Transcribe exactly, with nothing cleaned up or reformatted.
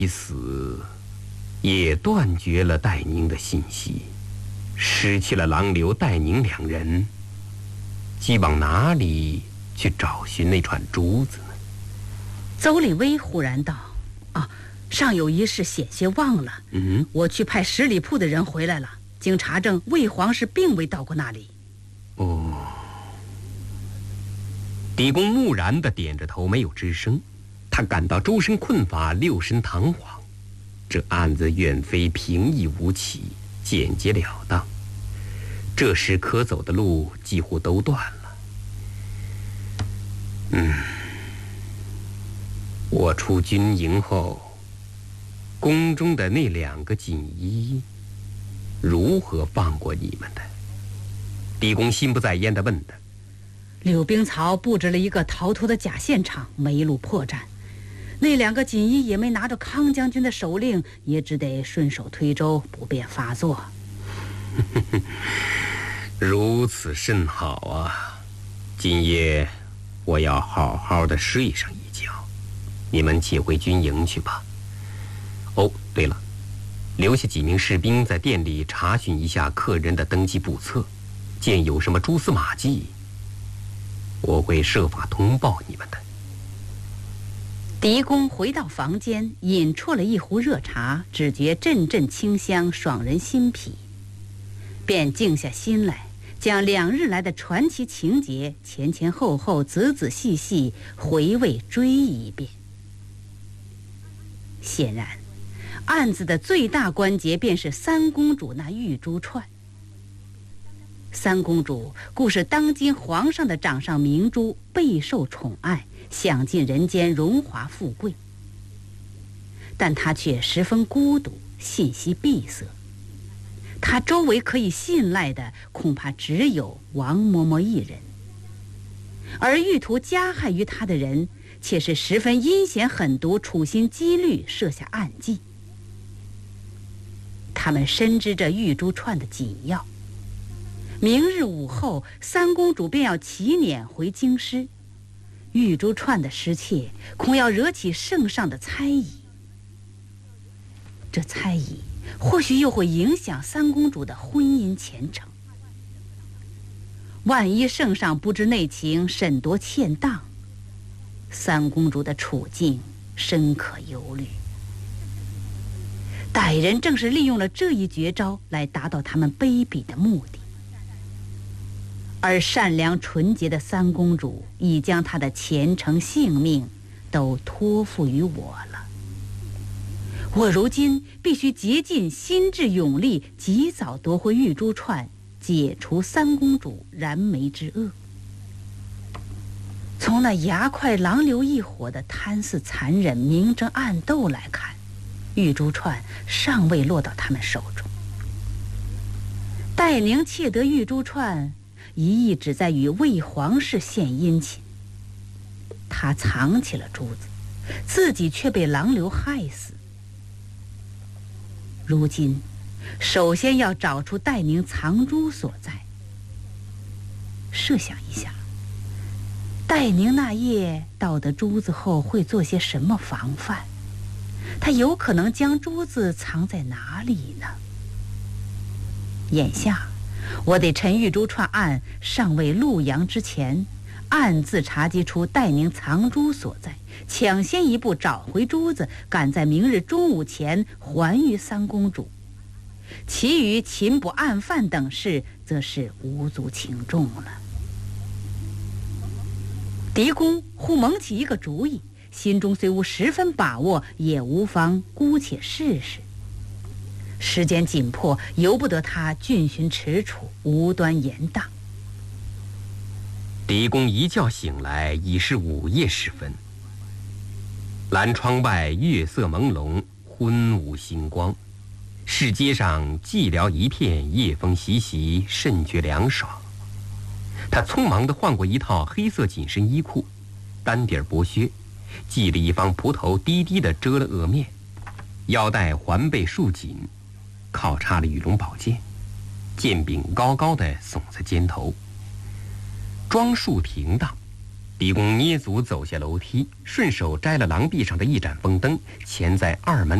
一死，也断绝了戴宁的信息，失去了郎刘、戴宁两人，即往哪里去找寻那串珠子呢？ 邹立威忽然道：“啊，尚有一事险些忘了。 嗯， 我去派十里铺的人回来了，经查证，魏皇室并未到过那里。” 哦。狄公木然地点着头，没有吱声。他感到周身困乏，六神彷徨。这案子远非平易无奇、简洁了当，这时可走的路几乎都断了。嗯，我出军营后，宫中的那两个锦衣如何放过你们的？狄公心不在焉地问道。 柳兵曹布置了一个逃脱的假现场，没路破绽。那两个锦衣也没拿着康将军的手令，也只得顺手推舟，不便发作。 如此甚好啊！今夜我要好好的睡上一觉，你们且回军营去吧。哦，对了，留下几名士兵在店里查询一下客人的登记簿册，见有什么蛛丝马迹，我会设法通报你们的。 狄公回到房间，饮啜了一壶热茶，只觉阵阵清香，爽人心脾，便静下心来，将两日来的传奇情节前前后后、仔仔细细回味追忆一遍。显然，案子的最大关节便是三公主那玉珠串。三公主固是当今皇上的掌上明珠，备受宠爱，享尽人间荣华富贵，但她却十分孤独，信息闭塞。她周围可以信赖的恐怕只有王嬷嬷一人，而欲图加害于她的人却是十分阴险狠毒，处心积虑设下暗计。他们深知这玉珠串的紧要，明日午后三公主便要起辇回京师，玉珠串的失窃恐要惹起圣上的猜疑，这猜疑或许又会影响三公主的婚姻前程。万一圣上不知内情，审夺欠当，三公主的处境深可忧虑。歹人正是利用了这一绝招来达到他们卑鄙的目的，而善良纯洁的三公主已将她的前程性命都托付于我了。我如今必须竭尽心智勇力，及早夺回玉珠串，解除三公主燃眉之恶。从那牙快郎流一伙的贪肆残忍、明争暗斗来看，玉珠串尚未落到他们手中。戴宁窃得玉珠串，一意只在与魏皇室献殷勤。他藏起了珠子，自己却被郎流害死。如今，首先要找出戴宁藏珠所在。设想一下，戴宁那夜盗得珠子后会做些什么防范？他有可能将珠子藏在哪里呢？眼下，我得趁玉珠串案尚未露扬之前，暗自查缉出戴宁藏珠所在，抢先一步找回珠子，赶在明日中午前还于三公主。其余擒捕案犯等事，则是无足轻重了。狄公忽萌起一个主意，心中虽无十分把握，也无妨姑且试试。时间紧迫，由不得他峻循踟蹰，无端言当。 狄公一觉醒来，已是午夜时分。蓝窗外月色朦胧，昏无星光，市街上寂寥一片，夜风习习，甚觉凉爽。他匆忙地换过一套黑色紧身衣裤，单底薄靴，系了一方蒲头低低地遮了额面，腰带环背束紧，靠插了羽绒宝剑，剑柄高高地耸在肩头，装束停当， 狄公捏足走下楼梯，顺手摘了廊壁上的一盏风灯，钳在二门